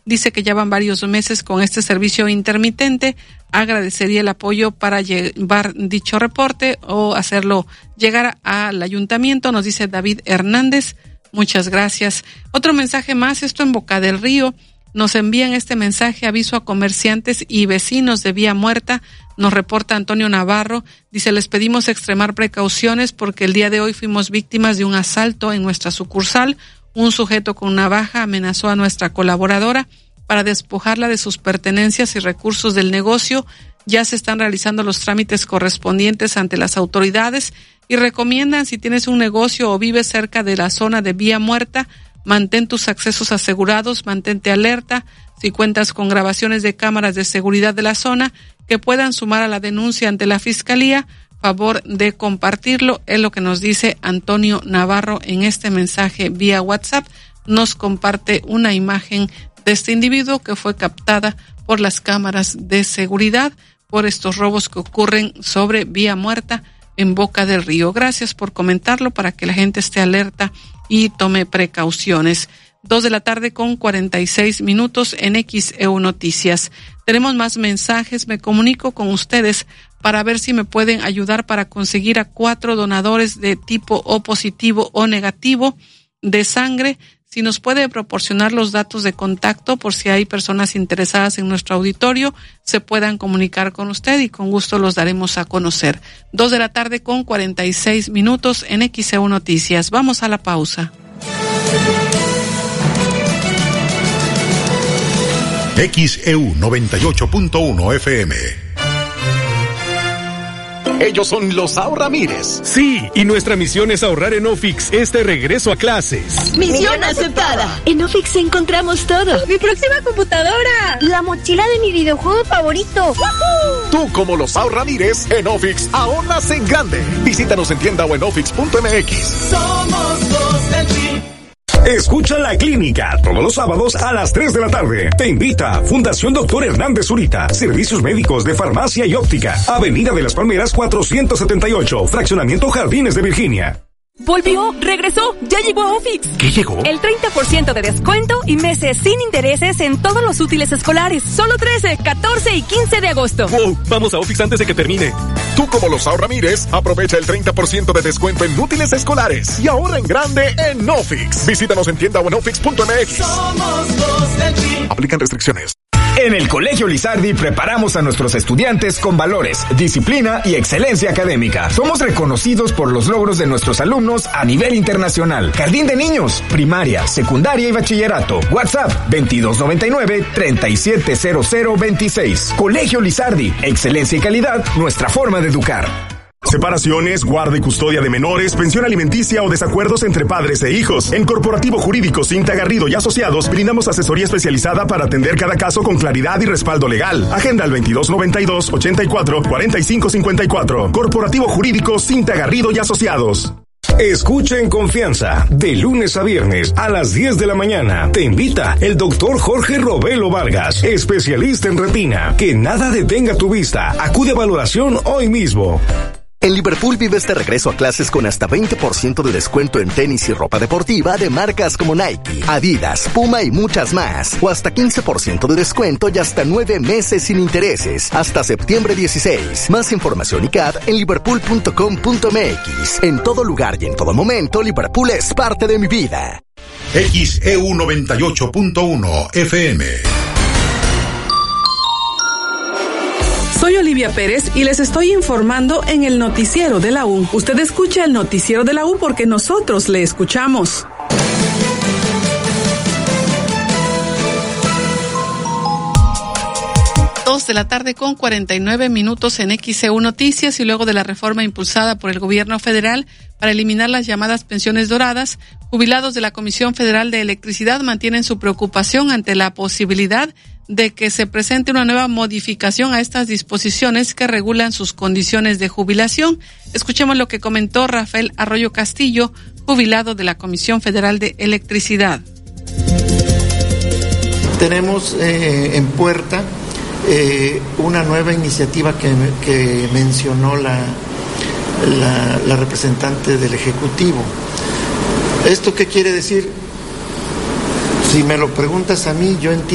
Dice que ya van varios meses con este servicio intermitente. Agradecería el apoyo para llevar dicho reporte o hacerlo llegar al ayuntamiento, nos dice David Hernández. Muchas gracias. Otro mensaje más, esto en Boca del Río. Nos envían este mensaje, aviso a comerciantes y vecinos de Vía Muerta. Nos reporta Antonio Navarro. Dice, les pedimos extremar precauciones porque el día de hoy fuimos víctimas de un asalto en nuestra sucursal. Un sujeto con navaja amenazó a nuestra colaboradora para despojarla de sus pertenencias y recursos del negocio. Ya se están realizando los trámites correspondientes ante las autoridades y recomiendan, si tienes un negocio o vives cerca de la zona de Vía Muerta, mantén tus accesos asegurados, mantente alerta. Si cuentas con grabaciones de cámaras de seguridad de la zona que puedan sumar a la denuncia ante la Fiscalía, favor de compartirlo, es lo que nos dice Antonio Navarro en este mensaje vía WhatsApp. Nos comparte una imagen de este individuo que fue captada por las cámaras de seguridad por estos robos que ocurren sobre Vía Muerta en Boca del Río. Gracias por comentarlo para que la gente esté alerta y tome precauciones. 2:46 p.m. en XEU Noticias. Tenemos más mensajes. Me comunico con ustedes para ver si me pueden ayudar para conseguir a 4 donadores de tipo O positivo o negativo de sangre. Si nos puede proporcionar los datos de contacto por si hay personas interesadas en nuestro auditorio, se puedan comunicar con usted y con gusto los daremos a conocer. 2:46 p.m. en XEU Noticias. Vamos a la pausa. XEU 98.1 FM. Ellos son los Ahorramires. Sí, y nuestra misión es ahorrar en Ofix este regreso a clases. ¡Misión aceptada! En Ofix encontramos todo. ¡Mi próxima computadora! ¡La mochila de mi videojuego favorito! ¡Woohoo! Tú, como los Ahorramires, en Ofix ahorras en grande. Visítanos en tienda o en ofix.mx. Somos los del PRI. Escucha La Clínica todos los sábados a las 3 de la tarde. Te invita Fundación Dr. Hernández Zurita. Servicios médicos de farmacia y óptica. Avenida de las Palmeras 478. Fraccionamiento Jardines de Virginia. Volvió, regresó, ya llegó a Ofix. ¿Qué llegó? El 30% de descuento y meses sin intereses en todos los útiles escolares. Solo 13, 14 y 15 de agosto. Wow, vamos a Ofix antes de que termine. Tú, como los Ahorramires, aprovecha el 30% de descuento en útiles escolares y ahorra en grande en Ofix. Visítanos en tienda o en ofix.mx. Somos los del PRI. Aplican restricciones. En el Colegio Lizardi preparamos a nuestros estudiantes con valores, disciplina y excelencia académica. Somos reconocidos por los logros de nuestros alumnos a nivel internacional. Jardín de niños, primaria, secundaria y bachillerato. WhatsApp 2299-370026. Colegio Lizardi, excelencia y calidad, nuestra forma de educar. Separaciones, guarda y custodia de menores, pensión alimenticia o desacuerdos entre padres e hijos. En Corporativo Jurídico Cinta Garrido y Asociados brindamos asesoría especializada para atender cada caso con claridad y respaldo legal. Agenda al 2292-84-4554. Corporativo Jurídico Cinta Garrido y Asociados. Escucha en confianza, de lunes a viernes a las 10 de la mañana. Te invita el doctor Jorge Robelo Vargas, especialista en retina. Que nada detenga tu vista. Acude a valoración hoy mismo. En Liverpool vive este regreso a clases con hasta 20% de descuento en tenis y ropa deportiva de marcas como Nike, Adidas, Puma y muchas más. O hasta 15% de descuento y hasta 9 meses sin intereses. Hasta septiembre 16. Más información y CAD en liverpool.com.mx. En todo lugar y en todo momento, Liverpool es parte de mi vida. XEU 98.1 FM. Soy Olivia Pérez y les estoy informando en el noticiero de la U. Usted escucha el noticiero de la U porque nosotros le escuchamos. 2:49 p.m. en XEU Noticias. Y luego de la reforma impulsada por el gobierno federal para eliminar las llamadas pensiones doradas, jubilados de la Comisión Federal de Electricidad mantienen su preocupación ante la posibilidad de que se presente una nueva modificación a estas disposiciones que regulan sus condiciones de jubilación. Escuchemos lo que comentó Rafael Arroyo Castillo, jubilado de la Comisión Federal de Electricidad. Tenemos en puerta una nueva iniciativa que mencionó la representante del Ejecutivo. ¿Esto qué quiere decir? Si me lo preguntas a mí, yo entiendo